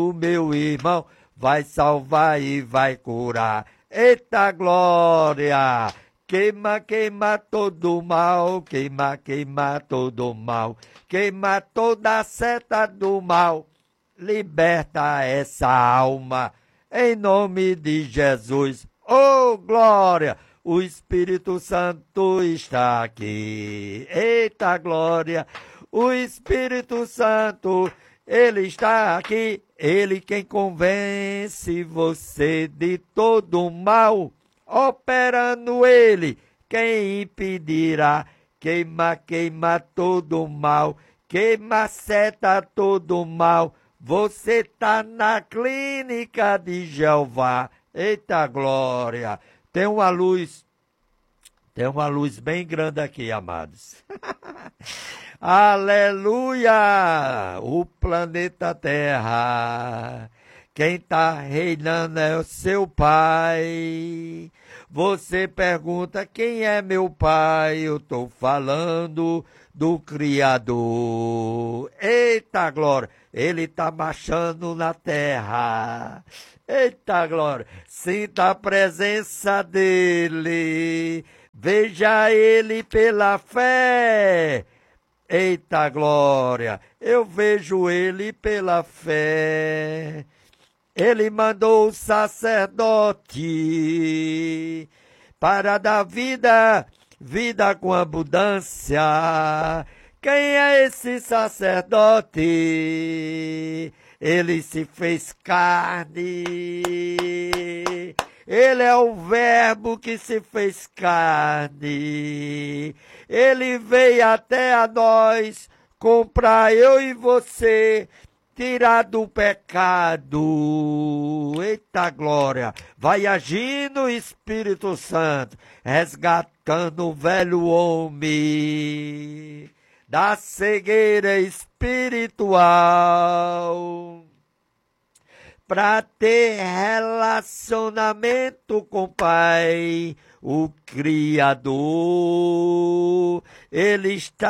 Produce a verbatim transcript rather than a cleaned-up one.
o meu irmão, vai salvar e vai curar. Eita glória! Queima, queima todo o mal, queima, queima todo o mal, queima toda a seta do mal, liberta essa alma, em nome de Jesus. Oh, glória! O Espírito Santo está aqui. Eita glória! O Espírito Santo, ele está aqui. Ele quem convence você de todo o mal. Operando ele, quem impedirá? Queima, queima todo o mal, queima, seta todo o mal. Você tá na clínica de Jeová. Eita glória! Tem uma luz, tem uma luz bem grande aqui, amados. Aleluia! O planeta Terra. Quem está reinando é o seu pai. Você pergunta, quem é meu pai? Eu estou falando do Criador. Eita glória! Ele está marchando na terra. Eita glória! Sinta a presença dele. Veja ele pela fé. Eita glória! Eu vejo ele pela fé. Ele mandou o sacerdote para dar vida, vida com abundância. Quem é esse sacerdote? Ele se fez carne. Ele é o verbo que se fez carne. Ele veio até a nós comprar eu e você, tirar do pecado. Eita glória! Vai agindo o Espírito Santo, resgatando o velho homem da cegueira espiritual, para ter relacionamento com o Pai, o Criador. Ele está